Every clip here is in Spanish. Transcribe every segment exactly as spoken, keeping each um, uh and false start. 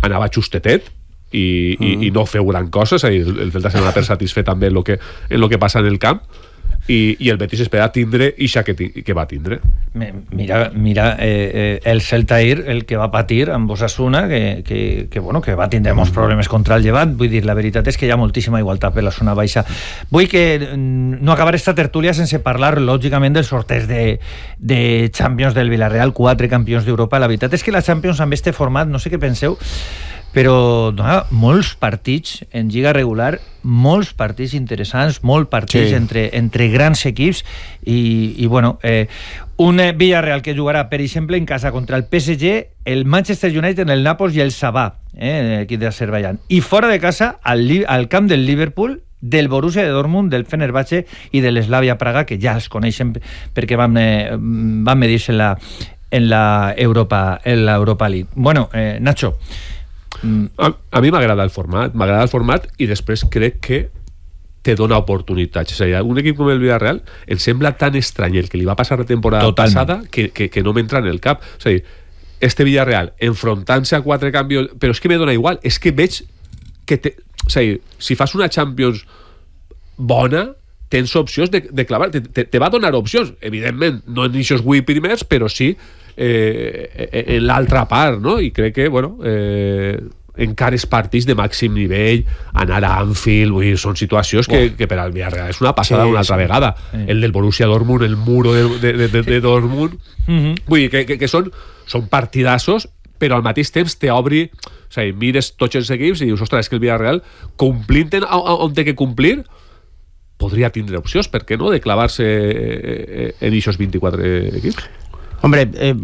anava justetet i, mm. i, i no feu gran cosa, és a dir, el Celta sembla per satisfet també en el que, en lo que passa en el camp, i, i el Betis espera tindre ixa que, que va tindre. Mira, mira eh, eh, el Celta ir, el que va patir amb Osasuna, que, que, que, bueno, que va tindre molts problemes contra el Llevant. Vull dir, la veritat és que hi ha moltíssima igualtat per la zona baixa. Vull que no acabar esta tertúlia sense parlar, lògicament, del sorteig de, de Champions del Villarreal, quatre campions d'Europa. La veritat és que la Champions amb este format, no sé què penseu, però dona molts partits en lliga regular, molts partits interessants, molts partits sí. entre, entre grans equips i, i bueno, eh, un Villarreal que jugarà, per exemple, en casa contra el P S G, el Manchester United, el Nàpols i el Sabah, eh, aquí d'Azerbaiyán, i fora de casa al, al camp del Liverpool, del Borussia de Dortmund, del Fenerbahce i de l'Slavia Praga, que ja els coneixen perquè van, eh, van medir-se en la, en la Europa, en la Europa League. Bueno, eh, Nacho, A, a mi m'agrada el format, m'agrada el format i després crec que te dona oportunitats. És a dir, un equip com el Villarreal em sembla tan estrany el que li va passar la temporada Totalment. passada que, que, que no m'entra en el cap. És a dir, este Villarreal enfrontant-se a quatre canvis, però és que me dona igual, és que veig que te, és a dir, si fas una Champions bona tens opcions de, de clavar, te, te, te va donar opcions, evidentment no en aquests vuit primers, però sí Eh, en l'altra part, no? I crec que, bueno, eh, encara és partits de màxim nivell, anar a Anfield, vull dir, són situacions que, oh. que per al Villarreal és una passada sí, una altra sí. vegada. Sí. El del Borussia Dortmund, el muro de, de, de, de, de Dortmund, mm-hmm. vull dir que, que, que són, són partidassos, però al mateix temps t'obri, o sigui, mires tots els equips i dius, ostres, és que el Villarreal, complint on té que complir, podria tindre opcions, per què no?, de clavar-se en aquests vint-i-quatre equips. Hombre, eh,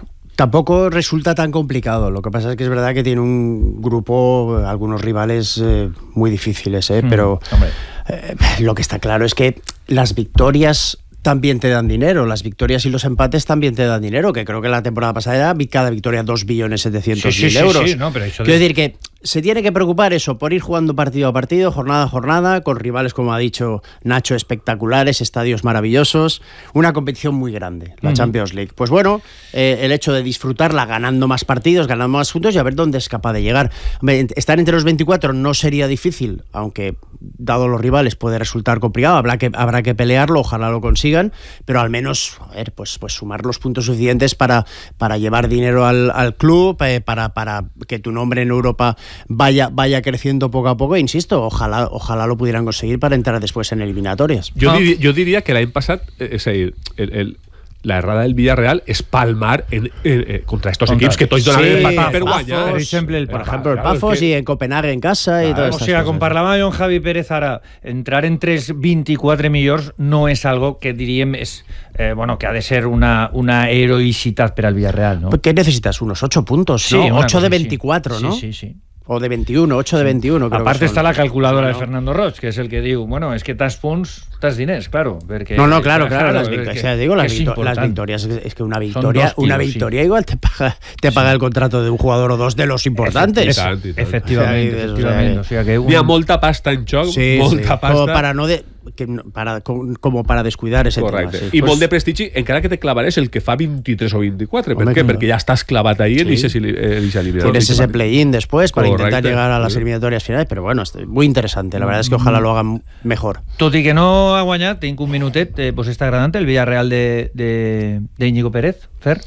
tampoco resulta tan complicado. Lo que pasa es que es verdad que tiene un grupo, algunos rivales eh, muy difíciles, ¿eh? Mm, pero eh, lo que está claro es que las victorias también te dan dinero, las victorias y los empates también te dan dinero, que creo que la temporada pasada era cada victoria dos millones setecientos mil sí, sí, euros. Sí, sí, no, pero eso Quiero de... decir que se tiene que preocupar eso, por ir jugando partido a partido, jornada a jornada, con rivales, como ha dicho Nacho, espectaculares, estadios maravillosos, una competición muy grande, la uh-huh. Champions League. Pues bueno, eh, el hecho de disfrutarla ganando más partidos, ganando más puntos y a ver dónde es capaz de llegar. Estar entre los veinticuatro no sería difícil, aunque dado los rivales puede resultar complicado, habrá que, habrá que pelearlo, ojalá lo consigan, pero al menos, a ver, pues, pues sumar los puntos suficientes para, para llevar dinero al, al club, eh, para, para que tu nombre en Europa vaya, vaya creciendo poco a poco, e insisto, ojalá, ojalá lo pudieran conseguir para entrar después en eliminatorias. Yo, ah. dir, yo diría que l'any passat, és a dir, el, el, la errada del Villarreal és palmar en, en, en, contra estos contra, equips que tots donaven sí, empatar per guanyar. Per exemple, el, por ejemplo, el Pafos que... y en Copenhague en casa. Claro, y todas o sea, com parlava jo en Javi Pérez ara, entrar entre els vint-i-quatre millors no és algo que diríem és, eh, bueno, que ha de ser una, una heroïcitat per al Villarreal, ¿no? ¿Qué necesitas? Unos ocho puntos, sí, ¿no? ocho de cosa, veinticuatro, sí. ¿no? Sí, sí, sí. O de veintiuno, ocho de veintiuno. Creo Aparte que está la calculadora no, de Fernando Roig, que es el que diu, bueno, es que tants punts, tants diners, claro. Perquè, no, no, claro, claro, claro las victorias, o sea, digo, las, victor las victorias, es que una victoria, kilos, una victoria sí. igual te paga, te paga sí. el contrato de un jugador o dos de los importantes. Efectivament, efectivament. efectivament. O sea, que un... Hi ha molta pasta en joc, sí, molta sí. pasta. Como para no de... Que para, como para descuidar ese Correcte. tema. Sí. I pues... molt de prestigi, encara que te clavaràs el que fa veintitrés o veinticuatro. ¿Por qué? Perquè ja estàs clavat ahí en ese eliminatorio. Tienes ese play-in después para Correcte. intentar llegar a las eliminatorias finales, pero bueno, es muy interesante. La verdad es que ojalá lo hagan mejor. Tot i que no ha guanyat, tinc un minutet, eh, pues està agradant el Villarreal de, de, de Íñigo Pérez. Fer?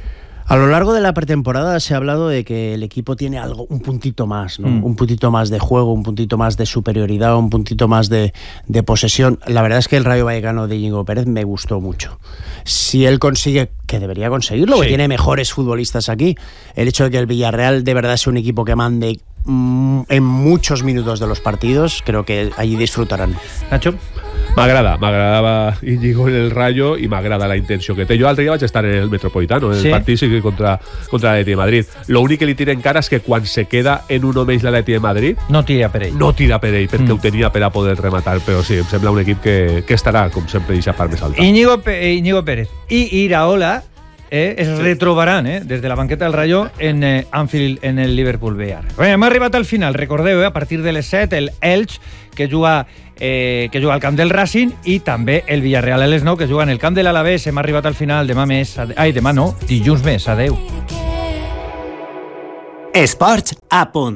A lo largo de la pretemporada se ha hablado de que el equipo tiene algo, un puntito más, ¿no? Mm. Un puntito más de juego, un puntito más de superioridad, un puntito más de, de posesión. La verdad es que el Rayo Vallecano de Íñigo Pérez me gustó mucho. Si él consigue, que debería conseguirlo, sí. que tiene mejores futbolistas aquí, el hecho de que el Villarreal de verdad sea un equipo que mande mm, en muchos minutos de los partidos, creo que allí disfrutarán. Nacho? M'agrada, m'agradava Íñigo en el Rayo i m'agrada la intenció que té. Jo l'altre dia vaig estar en el Metropolitano, en el sí. partit contra, contra l'Atleti de Madrid. L'únic que li tira encara és que quan se queda en un només l'Atleti de Madrid no tira per ell. No tira per ell, perquè mm. ho tenia per a poder rematar, però sí, em sembla un equip que, que estarà, com sempre, a part més alta. Íñigo, Íñigo Pérez i Iraola eh, es sí. retrobaran eh, des de la banqueta del Rayo en eh, Anfield, en el Liverpool B R. Bé, hem arribat al final, recordeu, eh, a partir de les set, el Elx, que juga Eh, que juga al camp del Racing, i també el Villarreal a les nou, que juga en el camp de l'Alavés. Hem arribat al final, demà més, ade... ai, demà no, dilluns més, adeu. Esports a punt.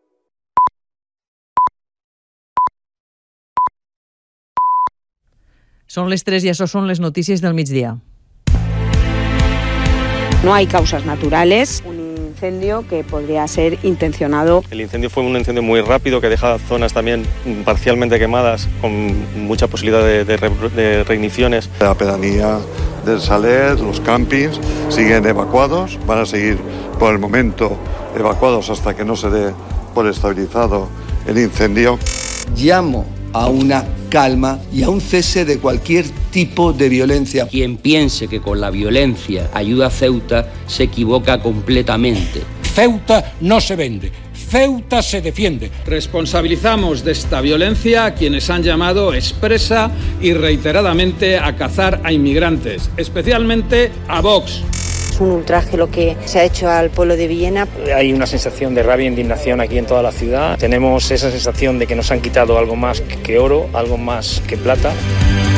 Són les tres i això són les notícies del migdia. No hay causas naturales. Un incendio que podría ser intencionado. El incendio fue un incendio muy rápido que deja zonas también parcialmente quemadas con mucha posibilidad de, de, de reigniciones. La pedanía del Saler, los campings siguen evacuados, van a seguir por el momento evacuados hasta que no se dé por estabilizado el incendio. Llamo a una calma y a un cese de cualquier tipo de violencia. Quien piense que con la violencia ayuda a Ceuta se equivoca completamente. Ceuta no se vende, Ceuta se defiende. Responsabilizamos de esta violencia a quienes han llamado expresa y reiteradamente a cazar a inmigrantes, especialmente a Vox. Un ultraje lo que se ha hecho al pueblo de Villena. Hay una sensación de rabia e indignación aquí en toda la ciudad. Tenemos esa sensación de que nos han quitado algo más que oro, algo más que plata.